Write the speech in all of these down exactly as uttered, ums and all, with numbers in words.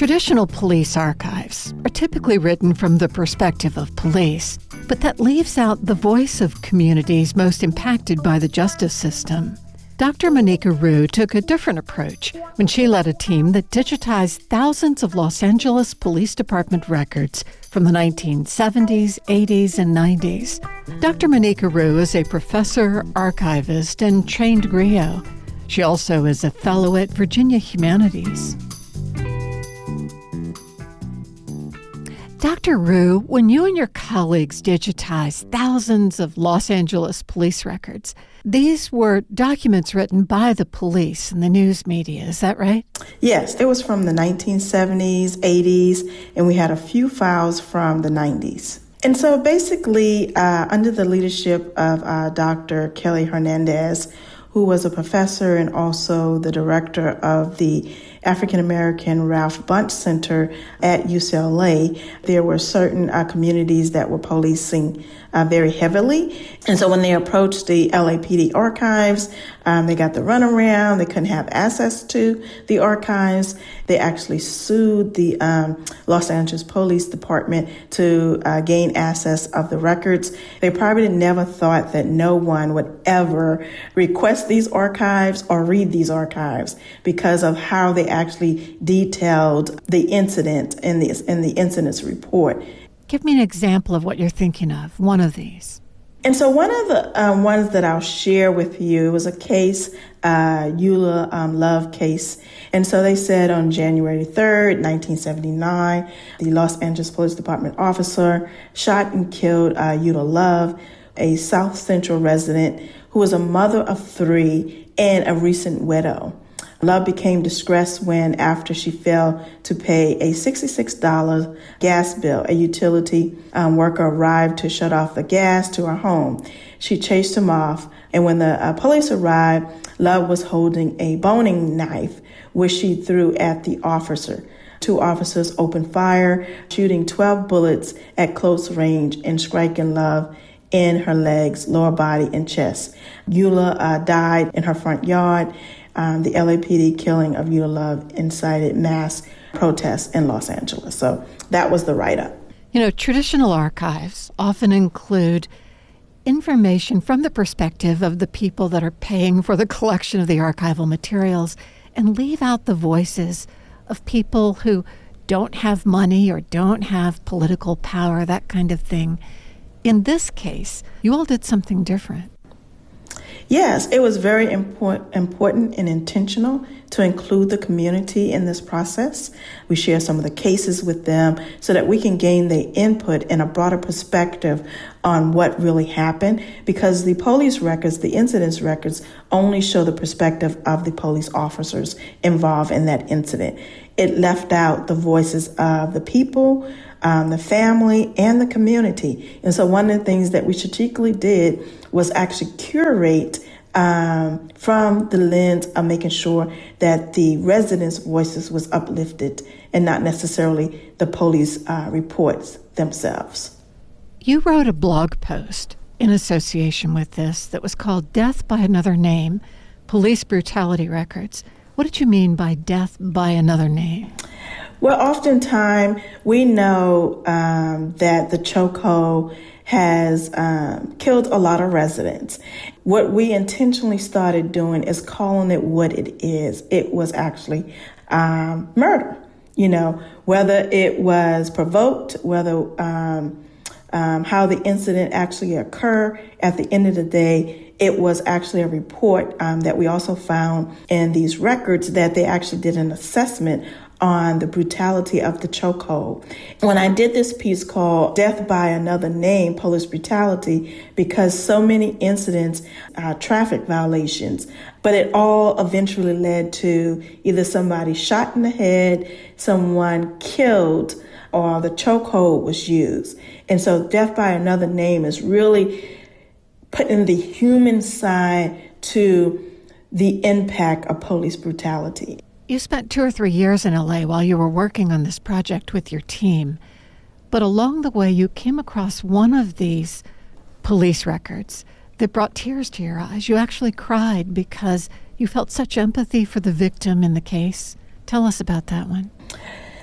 Traditional police archives are typically written from the perspective of police, but that leaves out the voice of communities most impacted by the justice system. Doctor Monica Rue took a different approach when she led a team that digitized thousands of Los Angeles Police Department records from the nineteen seventies, eighties, and nineties. Doctor Monica Rue is a professor, archivist, and trained griot. She also is a fellow at Virginia Humanities. Doctor Rue, when you and your colleagues digitized thousands of Los Angeles police records, these were documents written by the police and the news media, is that right? Yes, it was from the nineteen seventies, eighties, and we had a few files from the nineties. And so basically, uh, under the leadership of uh, Doctor Kelly Hernandez, who was a professor and also the director of the African American Ralph Bunche Center at U C L A, there were certain uh, communities that were policing uh, very heavily. And so when they approached the L A P D archives, um, they got the runaround. They couldn't have access to the archives. They actually sued the um, Los Angeles Police Department to uh, gain access of the records. They probably never thought that no one would ever request these archives or read these archives because of how they actually detailed the incident in the, in the incident's report. Give me an example of what you're thinking of, one of these. And so one of the um, ones that I'll share with you was a case, uh, Eula um, Love case. And so they said on January third, nineteen seventy-nine, the Los Angeles Police Department officer shot and killed uh, Eula Love, a South Central resident who was a mother of three and a recent widow. Love became distressed when, after she failed to pay a sixty-six dollars gas bill, a utility um, worker arrived to shut off the gas to her home. She chased him off, and when the uh, police arrived, Love was holding a boning knife, which she threw at the officer. Two officers opened fire, shooting twelve bullets at close range and striking Love in her legs, lower body, and chest. Eula uh, died in her front yard. Um, the L A P D killing of Eula Love incited mass protests in Los Angeles. So that was the write-up. You know, traditional archives often include information from the perspective of the people that are paying for the collection of the archival materials and leave out the voices of people who don't have money or don't have political power, that kind of thing. In this case, you all did something different. Yes, it was very important, important and intentional to include the community in this process. We share some of the cases with them so that we can gain their input and a broader perspective on what really happened, because the police records, the incidents records, only show the perspective of the police officers involved in that incident. It left out the voices of the people, um, the family, and the community. And so one of the things that we strategically did was actually curate um, from the lens of making sure that the residents' voices was uplifted and not necessarily the police uh, reports themselves. You wrote a blog post in association with this that was called Death by Another Name, Police Brutality Records. What did you mean by death by another name? Well, oftentimes we know um, that the chokehold has um, killed a lot of residents. What we intentionally started doing is calling it what it is. It was actually um, murder. You know, whether it was provoked, whether um, um, how the incident actually occurred, at the end of the day, it was actually a report um, that we also found in these records that they actually did an assessment on the brutality of the chokehold. When I did this piece called Death by Another Name, Police Brutality, because so many incidents are traffic violations, but it all eventually led to either somebody shot in the head, someone killed, or the chokehold was used. And so Death by Another Name is really putting the human side to the impact of police brutality. You spent two or three years in L A while you were working on this project with your team. But along the way, you came across one of these police records that brought tears to your eyes. You actually cried because you felt such empathy for the victim in the case. Tell us about that one.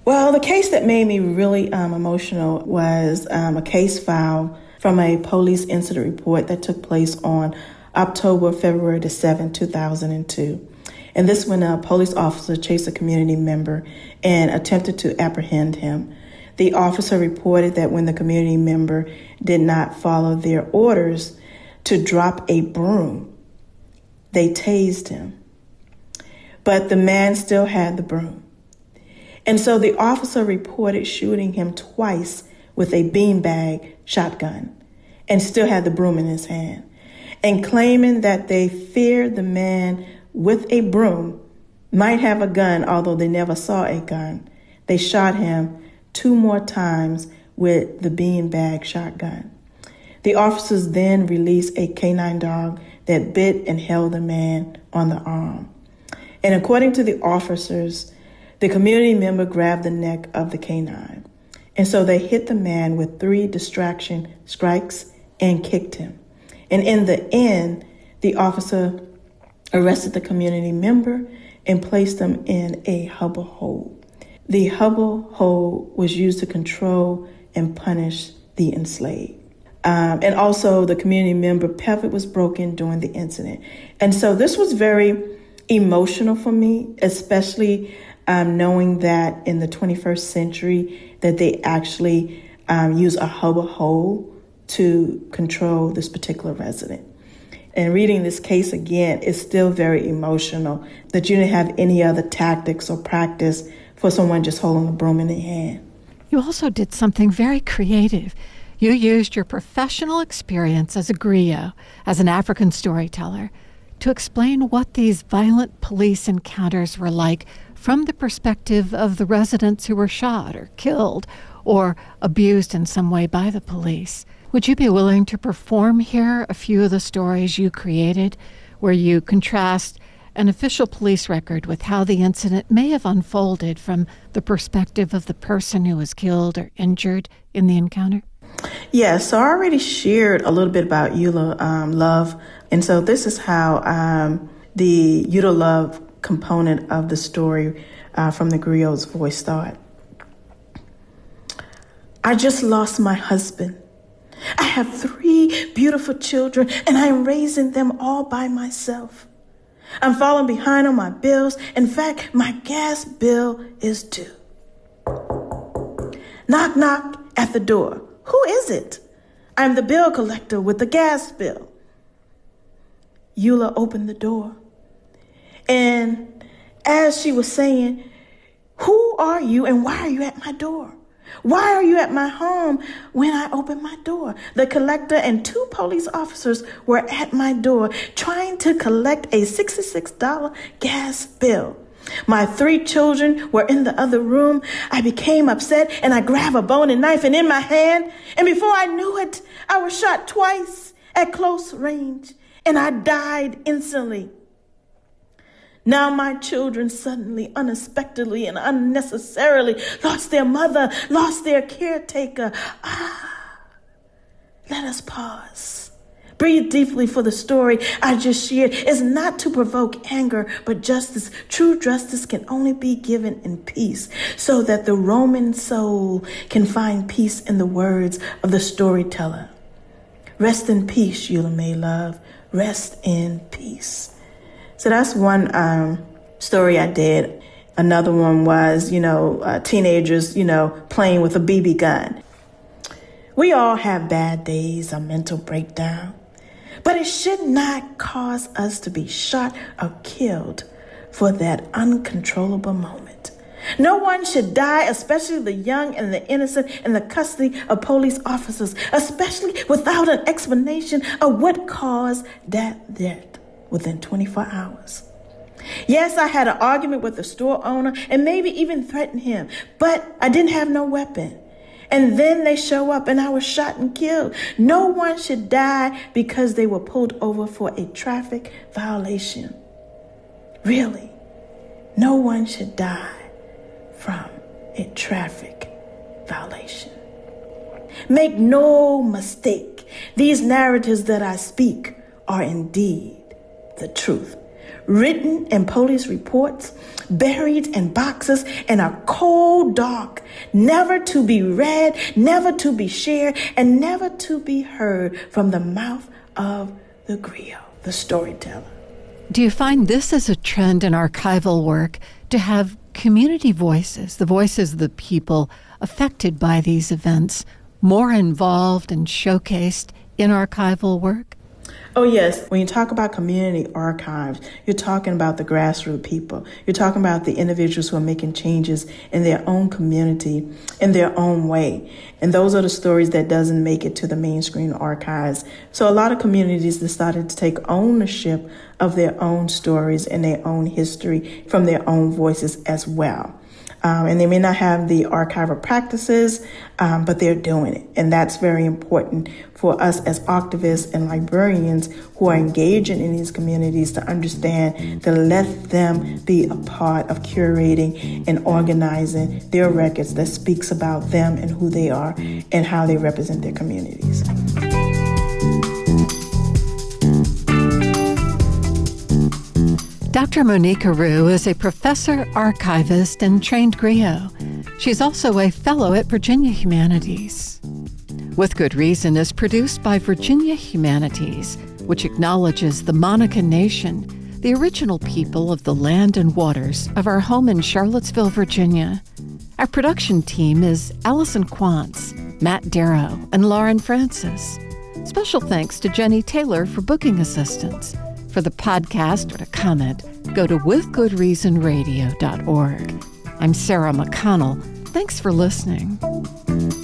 Well, the case that made me really um, emotional was um, a case file from a police incident report that took place on October, February the seventh, two thousand two. And this when a police officer chased a community member and attempted to apprehend him. The officer reported that when the community member did not follow their orders to drop a broom, they tased him. But the man still had the broom. And so the officer reported shooting him twice with a beanbag shotgun and still had the broom in his hand, and claiming that they feared the man with a broom might have a gun, although they never saw a gun. They shot him two more times with the beanbag shotgun. The officers then released a canine dog that bit and held the man on the arm. And according to the officers, the community member grabbed the neck of the canine. And so they hit the man with three distraction strikes and kicked him. And in the end, the officer arrested the community member and placed them in a Hubble hole. The Hubble hole was used to control and punish the enslaved. Um, and also the community member pelvic was broken during the incident. And so this was very emotional for me, especially Um, knowing that in the twenty-first century that they actually um, use a Hubble hole to control this particular resident. And reading this case again is still very emotional that you didn't have any other tactics or practice for someone just holding a broom in their hand. You also did something very creative. You used your professional experience as a griot, as an African storyteller, to explain what these violent police encounters were like from the perspective of the residents who were shot or killed or abused in some way by the police. Would you be willing to perform here a few of the stories you created, where you contrast an official police record with how the incident may have unfolded from the perspective of the person who was killed or injured in the encounter? Yeah, so I already shared a little bit about Eula um, Love. And so this is how um, the Eula Love component of the story uh, from the griot's voice thought. I just lost my husband. I have three beautiful children, and I am raising them all by myself. I'm falling behind on my bills. In fact, my gas bill is due. Knock, knock at the door. Who is it? I'm the bill collector with the gas bill. Eula opened the door. And as she was saying, who are you and why are you at my door? Why are you at my home when I opened my door? The collector and two police officers were at my door trying to collect a sixty-six dollars gas bill. My three children were in the other room. I became upset and I grabbed a bone and knife and in my hand. And before I knew it, I was shot twice at close range and I died instantly. Now my children suddenly, unexpectedly, and unnecessarily lost their mother, lost their caretaker. Ah, let us pause. Breathe deeply, for the story I just shared is not to provoke anger, but justice. True justice can only be given in peace, so that the Roman soul can find peace in the words of the storyteller. Rest in peace, Eula May Love. Rest in peace. So that's one um, story I did. Another one was, you know, uh, teenagers, you know, playing with a B B gun. We all have bad days, a mental breakdown, but it should not cause us to be shot or killed for that uncontrollable moment. No one should die, especially the young and the innocent, in the custody of police officers, especially without an explanation of what caused that death within twenty-four hours. Yes, I had an argument with the store owner and maybe even threatened him, but I didn't have no weapon. And then they show up and I was shot and killed. No one should die because they were pulled over for a traffic violation. Really, no one should die from a traffic violation. Make no mistake, these narratives that I speak are indeed the truth. written in police reports, buried in boxes in a cold dark, never to be read, never to be shared, and never to be heard from the mouth of the griot, the storyteller. Do you find this as a trend in archival work to have community voices, the voices of the people affected by these events, more involved and showcased in archival work? Oh, yes. When you talk about community archives, you're talking about the grassroots people. You're talking about the individuals who are making changes in their own community, in their own way. And those are the stories that doesn't make it to the mainstream archives. So a lot of communities decided to take ownership of their own stories and their own history from their own voices as well. Um, and they may not have the archival practices, um, but they're doing it. And that's very important for us as archivists and librarians who are engaging in these communities to understand to let them be a part of curating and organizing their records that speaks about them and who they are and how they represent their communities. Doctor Monica Roux is a professor, archivist, and trained griot. She's also a fellow at Virginia Humanities. With Good Reason is produced by Virginia Humanities, which acknowledges the Monacan Nation, the original people of the land and waters of our home in Charlottesville, Virginia. Our production team is Allison Quantz, Matt Darrow, and Lauren Francis. Special thanks to Jenny Taylor for booking assistance. For the podcast or to comment, go to with good reason radio dot org. I'm Sarah McConnell. Thanks for listening.